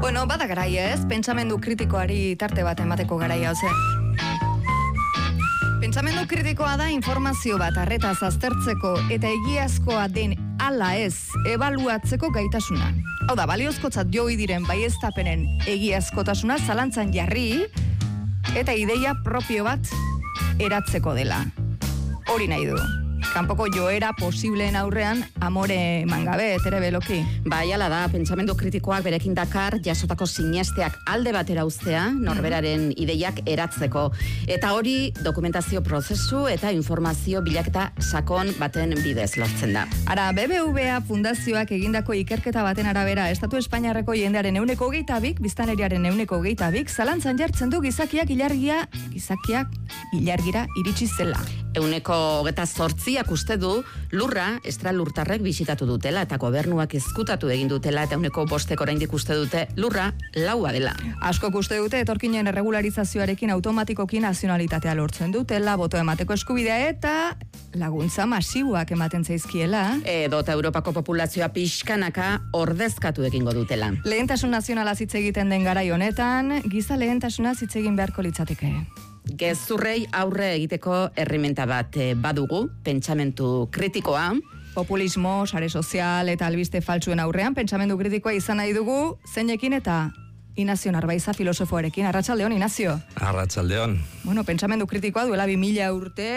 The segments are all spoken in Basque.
Bueno, bada garaia ez, pentsamendu kritikoari tarte bat emateko garaia, oze. Pentsamendu kritikoa da informazio bat arretaz aztertzeko eta egiazkoa den ala ez ebaluatzeko gaitasuna. Hau da, baliozkotzat joi diren baieztapenen egiazkotasuna zalantzan jarri eta ideia propio bat eratzeko dela. Hori nahi du. Kanpoko joera posibleen aurrean amore mangabe, tere beloki. Bai, ala da, pentsamendu kritikoak berekin dakar jasotako sinesteak alde batera uztea, norberaren ideiak eratzeko. Eta hori dokumentazio prozesu eta informazio bilaketa sakon baten bidez lortzen da. Ara, BBVA fundazioak egindako ikerketa baten arabera, Estatu Espainiarreko jendearen 22%, biztanleriaren 22%, zalantzan jartzen du gizakiak ilargira iritsi zela. 28%ak uste du lurra estralurtarrek bisitatu dutela eta gobernuak ezkutatu egin dutela eta 5% oraindik uste dute lurra laua dela. Askok uste dute etorkinen erregularizazioarekin automatikoki nazionalitatea lortzen dutela, boto emateko eskubidea eta laguntza masiboak ematen zaizkiela. Edota Europako populazioa pixkanaka ordezkatu egingo dutela. Lehentasun nazionala hitz egiten den garai honetan, giza lehentasuna hitz egin beharko litzateke. Gezurrei aurre egiteko errimenta bat badugu, pentsamentu kritikoa. Populismo, sare sozial eta albiste faltsuen aurrean pentsamendu kritikoa izan nahi dugu, zeinekin eta Inazio Narbaiza filosofoarekin. Arratsaldeon, Inazio. Arratsaldeon. Bueno, pentsamendu kritikoa duela 2000 urte,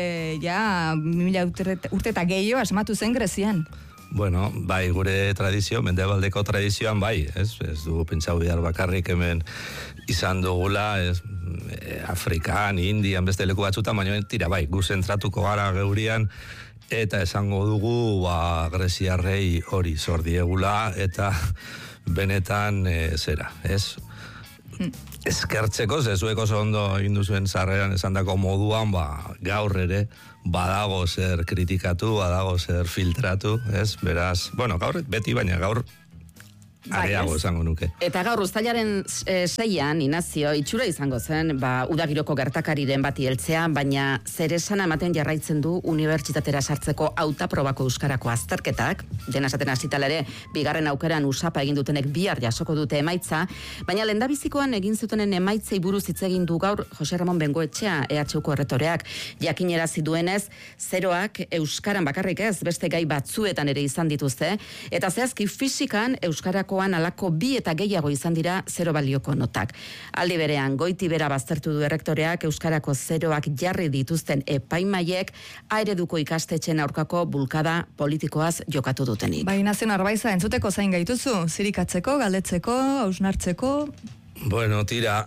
2000 urte eta gehiago asmatu zen Grezian. Bueno, bai, gure tradizio, mendebaldeko tradizioan bai, ez dugu pentsau behar bakarrik hemen izan dugula, Afrikan, Indian, beste leku batzutan, baina tira bai, gu zentratuko gara geurian, eta esango dugu, greziarrei hori zordiegula, eta benetan zera, ez? Eskertzeko, zezuek oso ondo induzuen sarreran esandako moduan, gaur ere, badago zer kritikatu, badago zer filtratu, ez? Beraz, bueno, gaur beti, baina gaur areago esango nuke. Eta gaur uztailaren 6an, Inazio, itxura izango zen, udagiroko gertakariren bati heltzea, baina zer esana ematen jarraitzen du unibertsitatera sartzeko hautaprobako euskarako azterketak, dena esaten hasitala ere, bigarren aukeran usapa egin dutenek bihar jasoko dute emaitza, baina lehendabizikoan egin zutenen emaitzei buruz hitz egin du gaur Jose Ramon Bengoetxea, EHUko erretoreak, jakinerazi duenez, zeroak euskaran bakarrik ez, beste gai batzuetan ere izan dituzte, eta zehazki fisikan euskarako alako 2 eta gehiago izan dira zero balioko notak. Aldi berean, Goitibera baztertu du errektoreak euskarako zeroak jarri dituzten epaimaiek A-ereduko ikastetxen aurkako bulkada politikoaz jokatu dutenik. Bai, Inazio Narbaiza, entzuteko zain gaituzu, zirikatzeko, galdetzeko, hausnartzeko? Bueno, tira,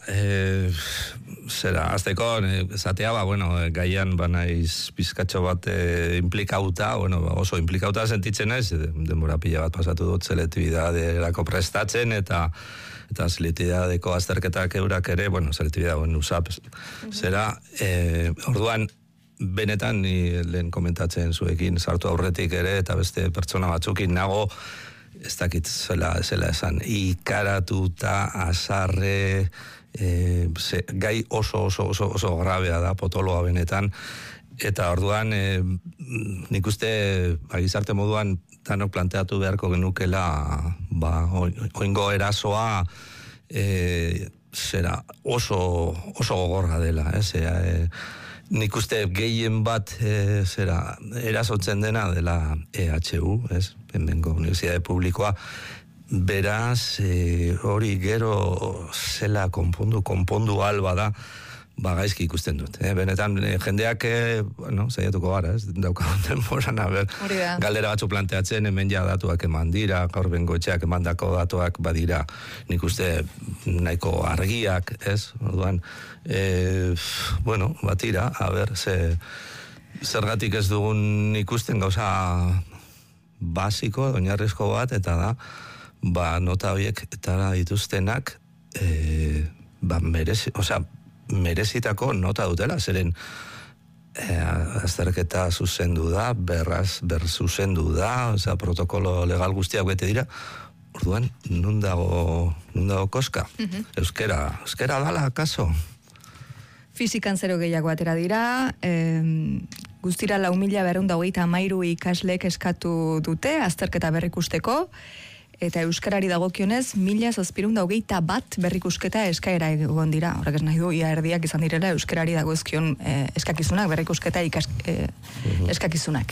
azteko, zatea, gaian banaiz pizkatxo bat implikauta, oso implikauta sentitzen naiz, denbora pila bat pasatu dut selektibidaderako prestatzen, eta selektibiadeko azterketak eurak ere, selektibidaden usap, zera, orduan, benetan, ni lehen komentatzen zuekin, sartu aurretik ere, eta beste pertsona batzukin nago, ez dakit zela esan, ikaratuta, azarre, gai oso grabea da, potoloa benetan, eta orduan, nik uste, gizarte moduan, danok planteatu beharko genukela, oingo erasoa, zera, oso gogorra dela, nik uste gehien bat erasotzen dena dela EHU, hemengo Unibertsitate Publikoa, beraz, hori gero zela konpondu alba da, gaizki ikusten dut. Benetan, jendeak, zaiatuko gara, daukagun denboran, galdera batzu planteatzen, hemen ja datuak eman dira, gaur Bengoetxeak emandako datuak badira, nik uste nahiko argiak, ez? Orduan, batira, zergatik ez dugun ikusten gauza basiko, oinarrizko bat, eta da, nota horiek eta dituztenak, merezitako nota dutela, zeren azterketa zuzendu da, zuzendu da, protokolo legal guztiak bete dira, orduan, nun dago koska? Euskera dala, kaso? Fizikan zero gehiago atera dira, guztira 4.223 ikaslek eskatu dute, azterketa berrikusteko, eta euskarari dagokionez 1721 berrikusketa eskaera egon dira. Horrek ez nahi du, ia erdiak izan direla euskarari dagozkion eskakizunak, berrikusketa eskakizunak.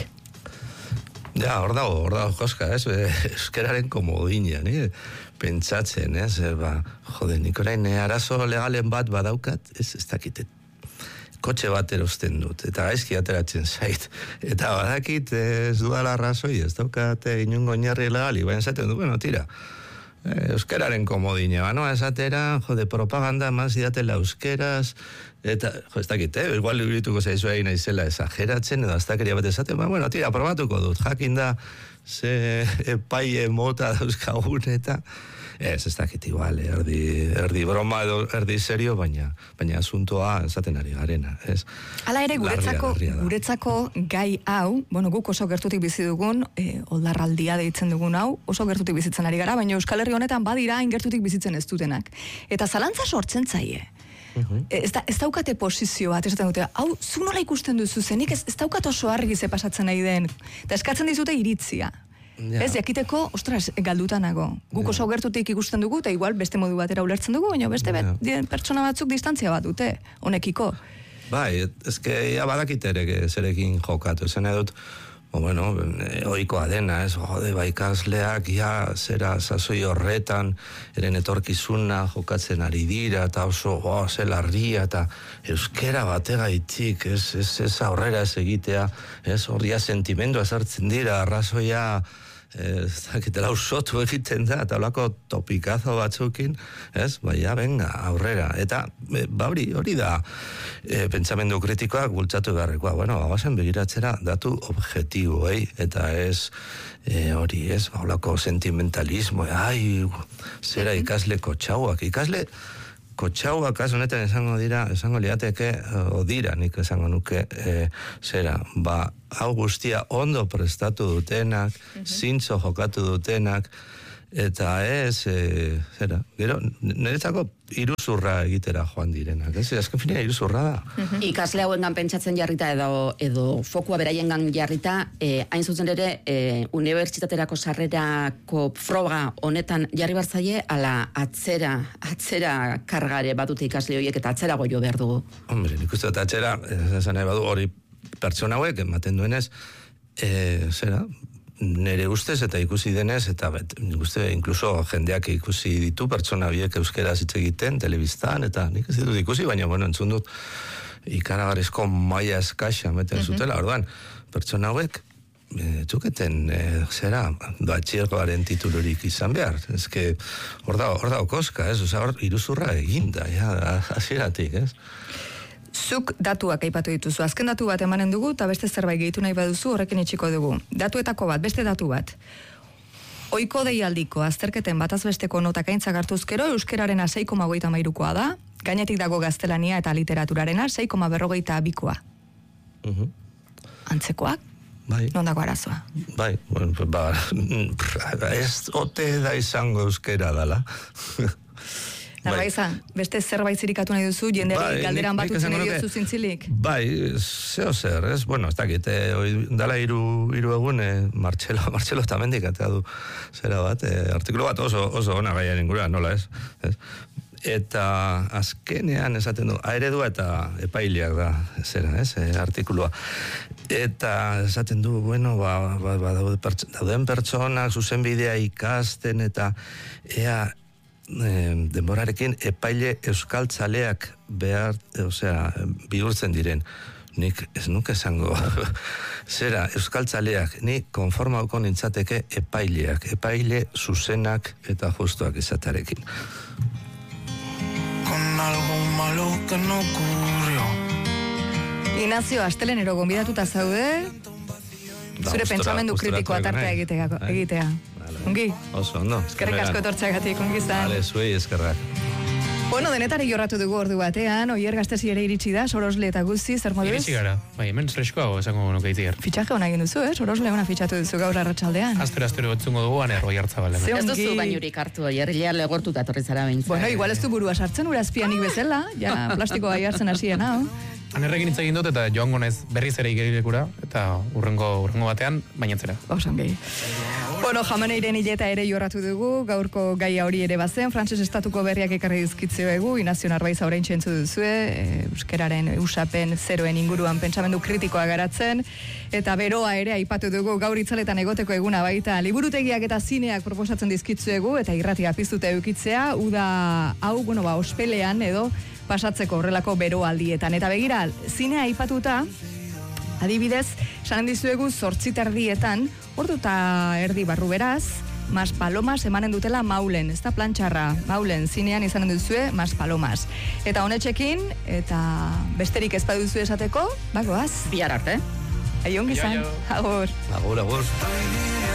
Ja, hor dago, koska, ez? Euskararen komodina, pentsatzen, ez? Jode, nik orain arazo legalen bat badaukat, ez dakitet. Kotxe bat erosten dut, eta gaizki ateratzen zait. Eta badakit ez dudala arrazoi, ez daukat inungo oinarri legali, baina esaten du, bueno, tira, euskararen komodina, banoa esatera, jode, propaganda maz idatela euskeraz, eta, ez dakit, igual irituko zaizu egin naizela esageratzen, edo aztakeria bat esaten, bueno, tira, probatuko dut, jakin da, ze epaie mota dauzkagun, eta... Ez dakit igual, erdi broma edo erdi serio, baina asuntoa esaten ari garena, ez? Hala ere, guretzako gai hau, bueno, guk oso gertutik bizi dugun, oldarraldia deitzen dugun hau, oso gertutik bizitzen ari gara, baina Euskal Herri honetan badira hain gertutik bizitzen ez dutenak. Eta zalantza sortzen zaie. Ez daukate posizio bat, esaten dute, hau, zu nola ikusten duzu zenik, ez daukat oso argi ze pasatzen nahi den, eta eskatzen dizute iritzia. Ja. Ez, jakiteko, ostras, galdutanago. Guk oso gertutik ikusten dugu, eta igual beste modu batera ulertzen dugu, baina beste pertsona batzuk distantzia bat dute, honekiko. Bai, ezke, ja badakite ere zerekin jokatu, esan edut, bueno, oikoa dena, ez, jode, ikasleak, ja, zera, sasoi horretan, eren etorkizuna jokatzen ari dira, eta oso, ze larria, eta euskera bategaitik, ez aurrera ez egitea, ez, horria sentimendua sartzen dira, arrazoia, ez dakitela usotu egiten da, eta olako topikazo batzukin, ez, baina, venga, aurrera. Eta, hori da, pentsamendu kritikoak bultzatu beharrekoa. Bueno, bagoazen begiratzera datu objektiboei, eta ez, hori ez, olako sentimentalismo, zera ikasle kotxauak. Ikasle kotxauak, kasu honetan esango liateke, dira, nik esango nuke, zera, hau guztia ondo prestatu dutenak, zintzo jokatu dutenak, eta ez, zera, gero, niretzako iruzurra egitera joan direnak, ez? Azken finean iruzurra da. Ikasle hauengan pentsatzen jarrita edo fokua beraiengan jarrita, hain zuzen ere, unibertsitaterako sarrerako froga honetan jarri bartzaie, ala atzera kargare batute ikasle horiek eta atzera goio behar dugu. Hombre, nik uste dut atzera, esan nahi badu, hori pertsona hauek ematen duenez, zera, nere ustez eta ikusi denez, eta uste inkluso jendeak ikusi ditu pertsona biek euskera hitz egiten, telebistan, eta nik ez ditut ikusi, baina, bueno, entzun dut ikaragarrizko maila eskaxa meten zutela, orduan, pertsona hauek, txuketen, zera, batxiergoaren titulurik izan behar, ezke, hor da okoska, ez, hor iruzurra eginda, hasieratik, ez? Zuk datuak aipatu dituzu. Azken datu bat emanen dugu, eta beste zerbait gehitu nahi baduzu, horrekin itxiko dugu. Datuetako bat, beste datu bat. Oiko deialdiko azterketen batazbesteko notak aintzak hartuzkero, euskerarena 6,53koa da, gainetik dago gaztelania eta literaturarena 6,42koa. Antzekoak? Bai. Nondako arazoa? Bai, ez ote da izango euskera dala. Narbaiza, beste zerbait zirikatu nahi duzu, jendeari galderan bat utzen nahi duzu zintzilik? Bai, zeo zer, ez? Bueno, ez dakit, dala hiru egun, Martxelo Tamendik atea du zera bat, artikulu bat oso ona gaiaren inguruan, nola ez? Eta azkenean esaten du, eredua eta epaileak da, zera, ez? Artikulua. Eta esaten du, bueno, dauden pertsonak, zuzenbidea ikasten, eta denborarekin epaile euskaltzaleak behar, bihurtzen diren. Nik ez nuke esango, zera, euskaltzaleak, ni konformauko nintzateke epaileak, epaile zuzenak eta justuak izatearekin. Con algo malo que no ocurrió. Ignacio, astelenero gonbidatuta zaude, zure pentsamendu kritikoa tartea egitea. Ongi? Oso, ondo. Eskerrik asko etortzeagatik, ongi zan. Vale, zuei eskerrak. Bueno, denetari jorratu dugu ordu batean, Oier Gastezi ere iritsi da, Sorosle eta guzti, zer moduz? Iritsi gara, bai, hemen freskoago esango nuke itier. Fitxaje hona egin duzu, Sorosle hona fitxatu duzu gaur arratsaldean. Astero etzungo dugu, Roi Artzabal. Ez duzu bainurik hartu, Oier legortuta etorri zara behintzen. Bueno, igual ez du burua sartzen, urazpianik bezala, ja plastikoa jartzen hasien hau. Anerrekin hitz egin dut eta joango naiz berriz ere igerilekura, eta urrengo batean bainatzera. Osan gehi. Bueno, Jamaneiren hileta ere jorratu dugu, gaurko gaia hori ere bazen, Frantses estatuko berriak ekarri dizkitzioegu, Inazio Narbaiz orain txentzu duzue, euskeraren usapen zeroen inguruan pentsamendu kritikoa garatzen, eta beroa ere aipatu dugu gaur itzaletan egoteko eguna baita, liburutegiak eta zineak proposatzen dizkitzuegu, eta irratia piztuta eukitzea, uda hau, ospelean edo pasatzeko horrelako beroaldietan. Eta begira, zinea aipatuta, adibidez, sanen dizuegu 8:30, ordu eta erdi barru beraz, Mas Palomas emanen dutela Maulen, ez da plantxarra, Maulen, zinean izanen duzue Mas Palomas. Eta honetxekin, eta besterik ez baduzu esateko, bagoaz. Bihar arte. Aion gizan, agur. Agur.